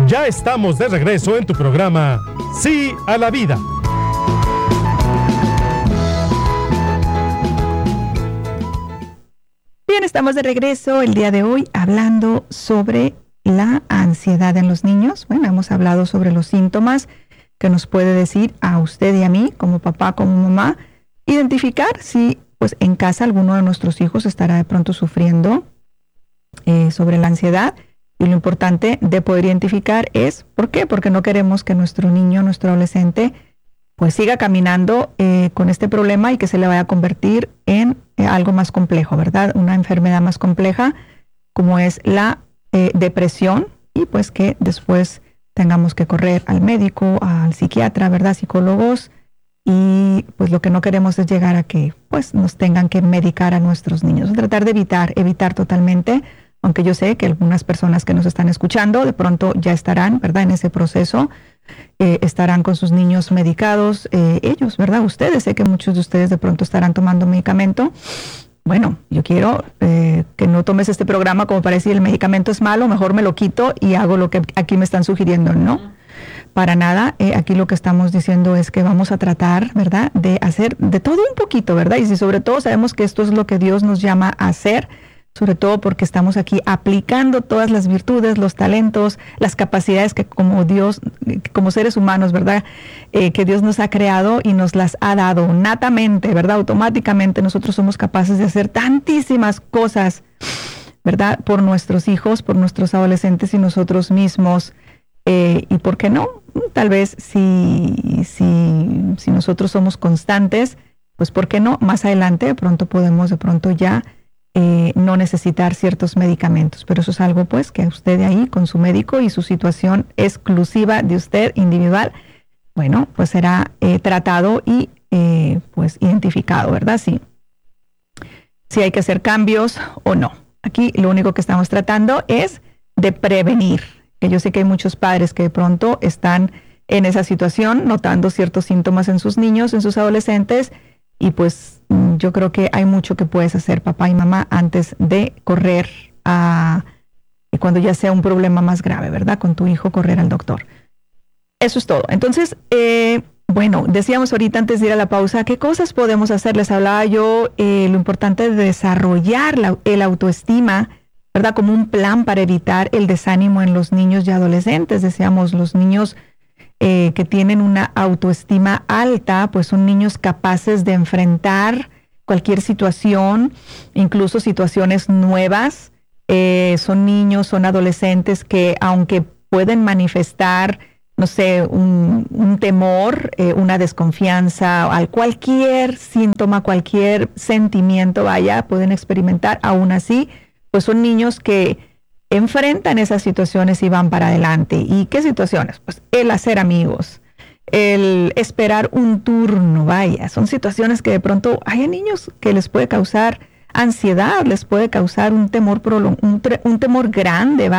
Ya estamos de regreso en tu programa Sí a la Vida. Bien, estamos de regreso el día de hoy hablando sobre la ansiedad en los niños. Bueno, hemos hablado sobre los síntomas que nos puede decir a usted y a mí, como papá, como mamá, identificar si pues en casa alguno de nuestros hijos estará de pronto sufriendo sobre la ansiedad. Y lo importante de poder identificar es, ¿por qué? Porque no queremos que nuestro niño, nuestro adolescente, pues siga caminando con este problema y que se le vaya a convertir en algo más complejo, ¿verdad? Una enfermedad más compleja como es la depresión, y pues que después tengamos que correr al médico, al psiquiatra, ¿verdad? Psicólogos, y pues lo que no queremos es llegar a que pues nos tengan que medicar a nuestros niños. Tratar de evitar totalmente, aunque yo sé que algunas personas que nos están escuchando de pronto ya estarán, ¿verdad? En ese proceso, estarán con sus niños medicados, ellos, ¿verdad? Ustedes, sé que muchos de ustedes de pronto estarán tomando medicamento. Bueno, yo quiero que no tomes este programa como para decir el medicamento es malo, mejor me lo quito y hago lo que aquí me están sugiriendo. No, para nada. Aquí lo que estamos diciendo es que vamos a tratar, ¿verdad?, de hacer de todo un poquito, ¿verdad? Y si sobre todo sabemos que esto es lo que Dios nos llama a hacer, sobre todo porque estamos aquí aplicando todas las virtudes, los talentos, las capacidades que como Dios, como seres humanos, ¿verdad? Que Dios nos ha creado y nos las ha dado natamente, ¿verdad? Automáticamente nosotros somos capaces de hacer tantísimas cosas, ¿verdad? Por nuestros hijos, por nuestros adolescentes y nosotros mismos. Y ¿por qué no? Tal vez si nosotros somos constantes, pues ¿por qué no? Más adelante de pronto podemos ya no necesitar ciertos medicamentos, pero eso es algo pues que usted de ahí con su médico y su situación exclusiva de usted, individual, bueno, pues será tratado y pues identificado, ¿verdad? Sí. Si hay que hacer cambios o no. Aquí lo único que estamos tratando es de prevenir, que yo sé que hay muchos padres que de pronto están en esa situación, notando ciertos síntomas en sus niños, en sus adolescentes, y pues yo creo que hay mucho que puedes hacer, papá y mamá, antes de correr cuando ya sea un problema más grave, ¿verdad? Con tu hijo, correr al doctor. Eso es todo. Entonces, bueno, decíamos ahorita antes de ir a la pausa, ¿qué cosas podemos hacer? Les hablaba yo lo importante de desarrollar el autoestima, ¿verdad? Como un plan para evitar el desánimo en los niños y adolescentes. Decíamos, los niños que tienen una autoestima alta, pues son niños capaces de enfrentar cualquier situación, incluso situaciones nuevas. Son niños, son adolescentes que aunque pueden manifestar, no sé, un temor, una desconfianza, cualquier síntoma, cualquier sentimiento, pueden experimentar, aún así, pues son niños que enfrentan esas situaciones y van para adelante. ¿Y qué situaciones? Pues el hacer amigos, el esperar un turno, son situaciones que de pronto hay niños que les puede causar ansiedad, les puede causar un temor un temor grande,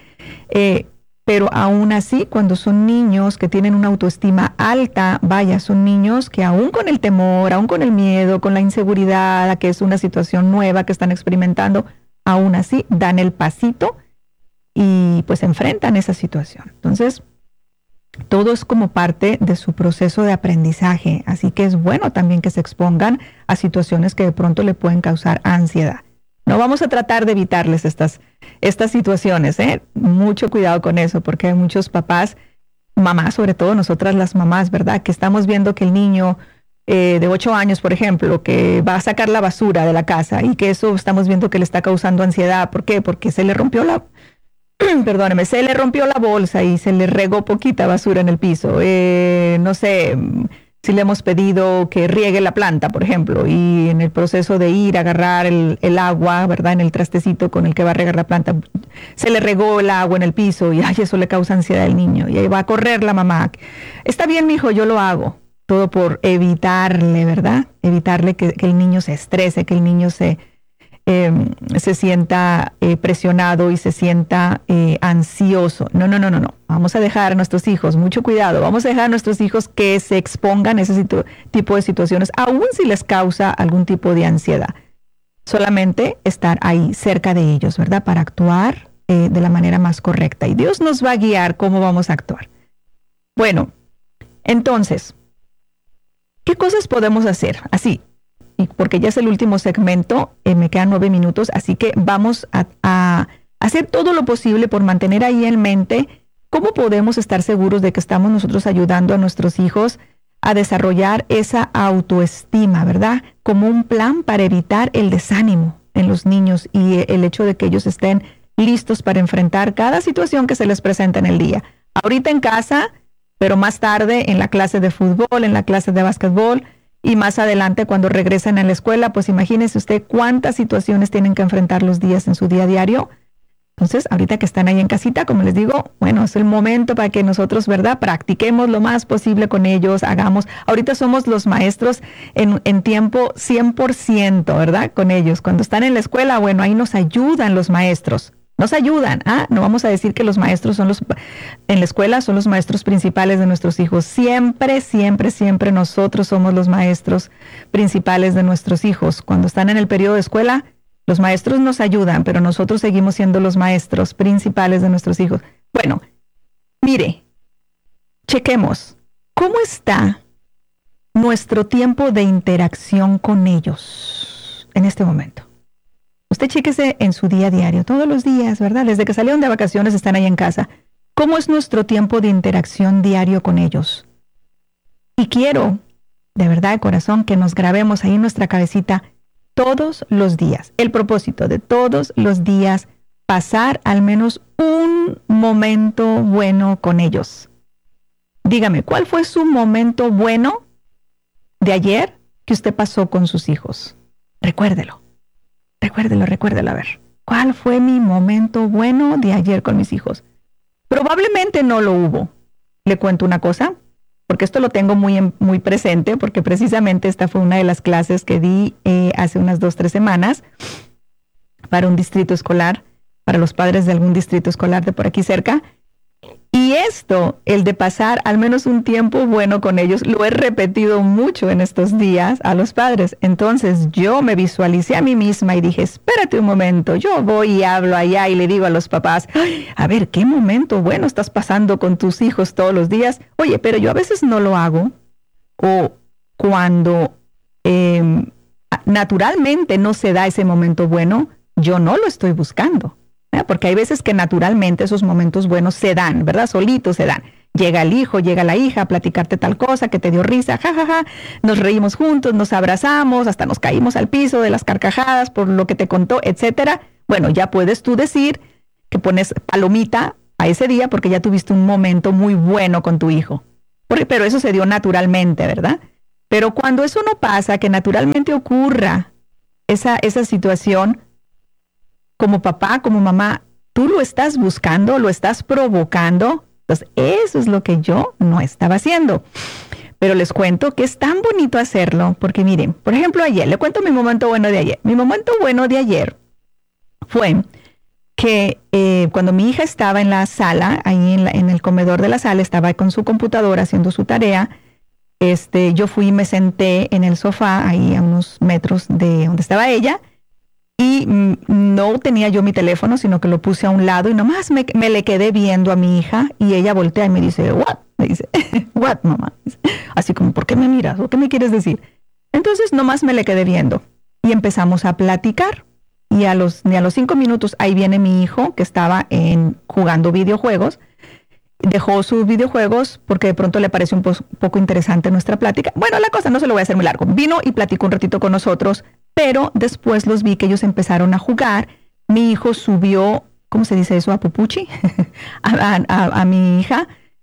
pero aún así, cuando son niños que tienen una autoestima alta, son niños que aún con el temor, aún con el miedo, con la inseguridad, a que es una situación nueva que están experimentando, aún así dan el pasito y pues enfrentan esa situación. Entonces, todo es como parte de su proceso de aprendizaje, así que es bueno también que se expongan a situaciones que de pronto le pueden causar ansiedad. No vamos a tratar de evitarles estas situaciones, Mucho cuidado con eso, porque hay muchos papás, mamás, sobre todo nosotras las mamás, ¿verdad? Que estamos viendo que el niño de 8 años, por ejemplo, que va a sacar la basura de la casa y que eso estamos viendo que le está causando ansiedad. ¿Por qué? Porque se le rompió se le rompió la bolsa y se le regó poquita basura en el piso. No sé, si le hemos pedido que riegue la planta, por ejemplo, y en el proceso de ir a agarrar el agua, ¿verdad? En el trastecito con el que va a regar la planta, se le regó el agua en el piso y eso le causa ansiedad al niño. Y ahí va a correr la mamá. Está bien, mijo, yo lo hago. Todo por evitarle, ¿verdad? Evitarle que el niño se estrese, que el niño se sienta presionado y se sienta ansioso. No. Vamos a dejar a nuestros hijos, mucho cuidado, vamos a dejar a nuestros hijos que se expongan a ese tipo de situaciones, aun si les causa algún tipo de ansiedad. Solamente estar ahí cerca de ellos, ¿verdad? Para actuar de la manera más correcta. Y Dios nos va a guiar cómo vamos a actuar. Bueno, entonces, ¿qué cosas podemos hacer? Así, y porque ya es el último segmento, me quedan 9 minutos, así que vamos a hacer todo lo posible por mantener ahí en mente cómo podemos estar seguros de que estamos nosotros ayudando a nuestros hijos a desarrollar esa autoestima, ¿verdad? Como un plan para evitar el desánimo en los niños y el hecho de que ellos estén listos para enfrentar cada situación que se les presenta en el día. Ahorita en casa, pero más tarde en la clase de fútbol, en la clase de básquetbol y más adelante cuando regresen a la escuela, pues imagínese usted cuántas situaciones tienen que enfrentar los días en su día a diario. Entonces, ahorita que están ahí en casita, como les digo, bueno, es el momento para que nosotros, ¿verdad?, practiquemos lo más posible con ellos, hagamos. Ahorita somos los maestros en tiempo 100%, ¿verdad?, con ellos. Cuando están en la escuela, bueno, ahí nos ayudan los maestros. Nos ayudan, no vamos a decir que los maestros en la escuela son los maestros principales de nuestros hijos. Siempre, siempre, siempre nosotros somos los maestros principales de nuestros hijos. Cuando están en el periodo de escuela, los maestros nos ayudan, pero nosotros seguimos siendo los maestros principales de nuestros hijos. Bueno, mire, chequemos, ¿cómo está nuestro tiempo de interacción con ellos en este momento? Usted chéquese en su día a diario, todos los días, ¿verdad? Desde que salieron de vacaciones están ahí en casa. ¿Cómo es nuestro tiempo de interacción diario con ellos? Y quiero, de verdad, de corazón, que nos grabemos ahí en nuestra cabecita todos los días. El propósito de todos los días, pasar al menos un momento bueno con ellos. Dígame, ¿cuál fue su momento bueno de ayer que usted pasó con sus hijos? Recuérdelo. Recuérdelo, a ver. ¿Cuál fue mi momento bueno de ayer con mis hijos? Probablemente no lo hubo. Le cuento una cosa, porque esto lo tengo muy presente, porque precisamente esta fue una de las clases que di hace unas 2-3 semanas para un distrito escolar, para los padres de algún distrito escolar de por aquí cerca. Y esto, el de pasar al menos un tiempo bueno con ellos, lo he repetido mucho en estos días a los padres. Entonces yo me visualicé a mí misma y dije, espérate un momento, yo voy y hablo allá y le digo a los papás, a ver, ¿qué momento bueno estás pasando con tus hijos todos los días? Oye, pero yo a veces no lo hago. O cuando naturalmente no se da ese momento bueno, yo no lo estoy buscando. Porque hay veces que naturalmente esos momentos buenos se dan, ¿verdad? Solitos se dan. Llega el hijo, llega la hija a platicarte tal cosa que te dio risa, jajaja, nos reímos juntos, nos abrazamos, hasta nos caímos al piso de las carcajadas por lo que te contó, etcétera. Bueno, ya puedes tú decir que pones palomita a ese día porque ya tuviste un momento muy bueno con tu hijo. Pero eso se dio naturalmente, ¿verdad? Pero cuando eso no pasa, que naturalmente ocurra esa situación, como papá, como mamá, tú lo estás buscando, lo estás provocando. Entonces, eso es lo que yo no estaba haciendo. Pero les cuento que es tan bonito hacerlo, porque miren, por ejemplo, ayer, le cuento mi momento bueno de ayer. Mi momento bueno de ayer fue que cuando mi hija estaba en la sala, ahí en el comedor de la sala, estaba con su computadora haciendo su tarea, yo fui y me senté en el sofá, ahí a unos metros de donde estaba ella, y no tenía yo mi teléfono, sino que lo puse a un lado y nomás me le quedé viendo a mi hija y ella voltea y me dice, ¿what? Me dice, ¿what, mamá? Así como, ¿por qué me miras? ¿O qué me quieres decir? Entonces nomás me le quedé viendo y empezamos a platicar. Y a los 5 minutos ahí viene mi hijo que estaba jugando videojuegos. Dejó sus videojuegos porque de pronto le pareció un poco interesante nuestra plática. Bueno, la cosa no se lo voy a hacer muy largo. Vino y platicó un ratito con nosotros, pero después los vi que ellos empezaron a jugar. Mi hijo subió, ¿cómo se dice eso? A Pupuchi, a mi hija.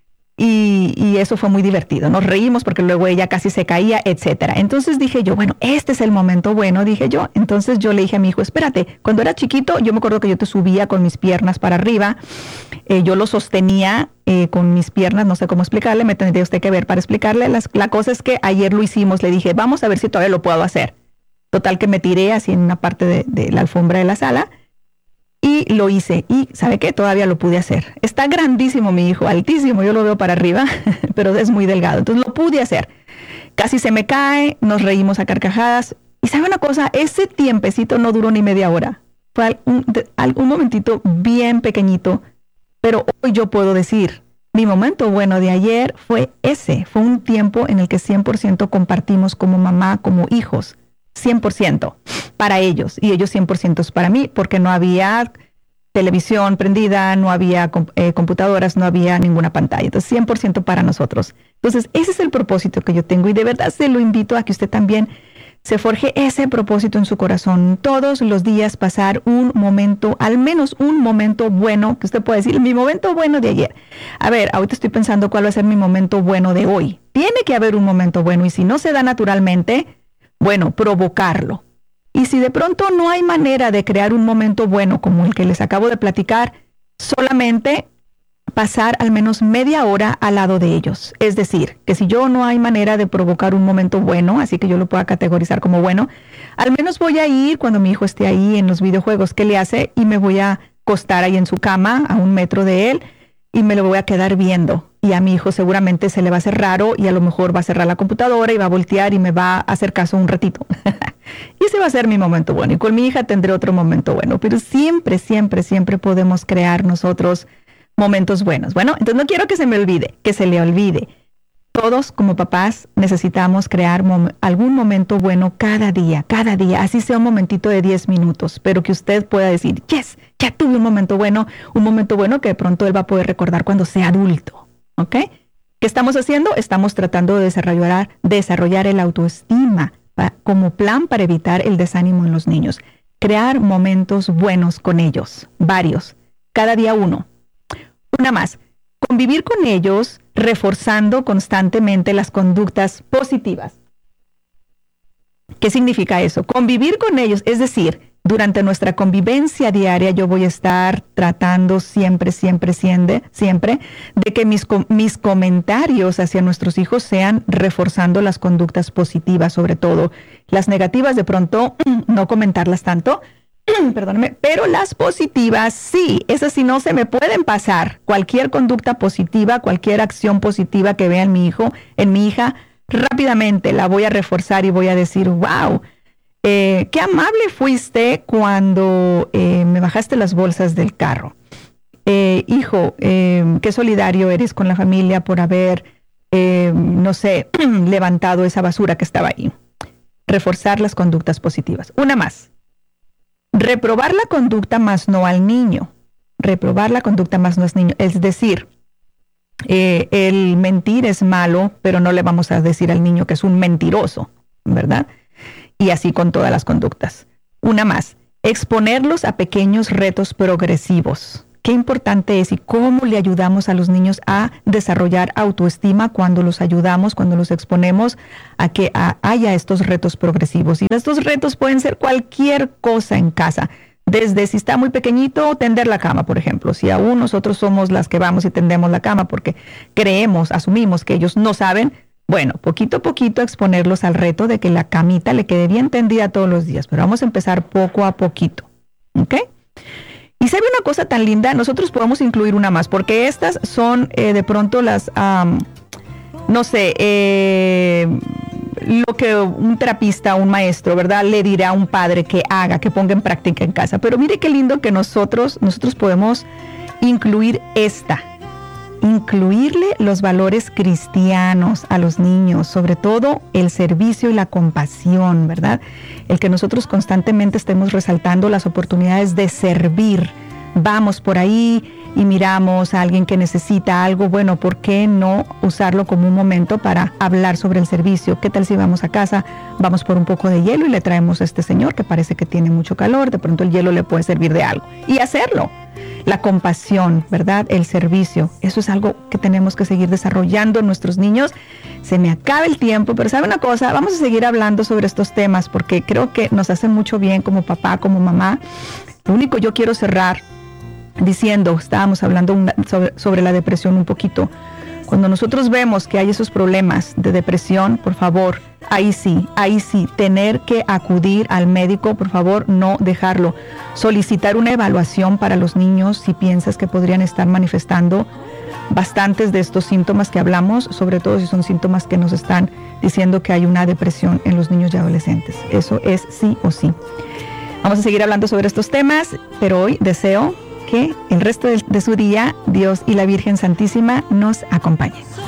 Y eso fue muy divertido. Nos reímos porque luego ella casi se caía, etcétera. Entonces dije yo, bueno, este es el momento bueno, dije yo. Entonces yo le dije a mi hijo, espérate, cuando era chiquito, yo me acuerdo que yo te subía con mis piernas para arriba. Yo lo sostenía con mis piernas, no sé cómo explicarle, me tendría usted que ver para explicarle. La cosa es que ayer lo hicimos, le dije, vamos a ver si todavía lo puedo hacer. Total que me tiré así en una parte de la alfombra de la sala. Y lo hice, y ¿sabe qué? Todavía lo pude hacer. Está grandísimo mi hijo, altísimo, yo lo veo para arriba, pero es muy delgado. Entonces lo pude hacer. Casi se me cae, nos reímos a carcajadas. Y ¿sabe una cosa? Ese tiempecito no duró ni media hora. fue un momentito bien pequeñito, pero hoy yo puedo decir, mi momento bueno de ayer fue ese. Fue un tiempo en el que 100% compartimos como mamá, como hijos. 100% para ellos y ellos 100% para mí, porque no había televisión prendida, no había computadoras, no había ninguna pantalla. Entonces 100% para nosotros. Entonces ese es el propósito que yo tengo y de verdad se lo invito a que usted también se forje ese propósito en su corazón. Todos los días pasar un momento, al menos un momento bueno, que usted puede decir, mi momento bueno de ayer. A ver, ahorita estoy pensando cuál va a ser mi momento bueno de hoy. Tiene que haber un momento bueno y si no se da naturalmente, bueno, provocarlo. Y si de pronto no hay manera de crear un momento bueno como el que les acabo de platicar, solamente pasar al menos media hora al lado de ellos. Es decir, que si yo no hay manera de provocar un momento bueno, así que yo lo pueda categorizar como bueno, al menos voy a ir cuando mi hijo esté ahí en los videojuegos que le hace y me voy a acostar ahí en su cama a 1 metro de él y me lo voy a quedar viendo. Y a mi hijo seguramente se le va a hacer raro y a lo mejor va a cerrar la computadora y va a voltear y me va a hacer caso un ratito. Y ese va a ser mi momento bueno. Y con mi hija tendré otro momento bueno. Pero siempre, siempre, siempre podemos crear nosotros momentos buenos. Bueno, entonces no quiero que se me olvide, que se le olvide. Todos como papás necesitamos crear algún momento bueno cada día, así sea un momentito de 10 minutos, pero que usted pueda decir, yes, ya tuve un momento bueno que de pronto él va a poder recordar cuando sea adulto, ¿ok? ¿Qué estamos haciendo? Estamos tratando de desarrollar el autoestima como plan para evitar el desánimo en los niños. Crear momentos buenos con ellos, varios, cada día uno. Una más, convivir con ellos reforzando constantemente las conductas positivas. ¿Qué significa eso? Convivir con ellos, es decir, durante nuestra convivencia diaria yo voy a estar tratando siempre de que mis comentarios hacia nuestros hijos sean reforzando las conductas positivas, sobre todo. Las negativas de pronto no comentarlas tanto, perdóname, pero las positivas sí, esas sí no se me pueden pasar. Cualquier conducta positiva, cualquier acción positiva que vea en mi hijo, en mi hija, rápidamente la voy a reforzar y voy a decir, wow, qué amable fuiste cuando me bajaste las bolsas del carro. Hijo, qué solidario eres con la familia por haber, levantado esa basura que estaba ahí. Reforzar las conductas positivas. Una más. Reprobar la conducta más no al niño. Reprobar la conducta más no al niño. Es decir, el mentir es malo, pero no le vamos a decir al niño que es un mentiroso, ¿verdad? Y así con todas las conductas. Una más. Exponerlos a pequeños retos progresivos. Qué importante es y cómo le ayudamos a los niños a desarrollar autoestima cuando los ayudamos, cuando los exponemos a que haya estos retos progresivos. Y estos retos pueden ser cualquier cosa en casa, desde si está muy pequeñito, tender la cama, por ejemplo. Si aún nosotros somos las que vamos y tendemos la cama porque asumimos que ellos no saben, bueno, poquito a poquito exponerlos al reto de que la camita le quede bien tendida todos los días, pero vamos a empezar poco a poquito, ¿ok? Y sabe una cosa tan linda, nosotros podemos incluir una más, porque estas son de pronto las, lo que un terapista, un maestro, ¿verdad? Le dirá a un padre que haga, que ponga en práctica en casa. Pero mire qué lindo que nosotros podemos incluirle los valores cristianos a los niños, sobre todo el servicio y la compasión, ¿verdad? El que nosotros constantemente estemos resaltando las oportunidades de servir. Vamos por ahí y miramos a alguien que necesita algo, bueno, ¿por qué no usarlo como un momento para hablar sobre el servicio? ¿Qué tal si vamos a casa, vamos por un poco de hielo y le traemos a este señor que parece que tiene mucho calor, de pronto el hielo le puede servir de algo? Y hacerlo. La compasión, ¿verdad? El servicio. Eso es algo que tenemos que seguir desarrollando en nuestros niños. Se me acaba el tiempo, pero ¿sabe una cosa? Vamos a seguir hablando sobre estos temas porque creo que nos hacen mucho bien como papá, como mamá. Lo único yo quiero cerrar diciendo, estábamos hablando sobre la depresión un poquito. Cuando nosotros vemos que hay esos problemas de depresión, por favor, ahí sí, tener que acudir al médico, por favor, no dejarlo. Solicitar una evaluación para los niños si piensas que podrían estar manifestando bastantes de estos síntomas que hablamos, sobre todo si son síntomas que nos están diciendo que hay una depresión en los niños y adolescentes. Eso es sí o sí. Vamos a seguir hablando sobre estos temas, pero hoy deseo que el resto de su día Dios y la Virgen Santísima nos acompañen.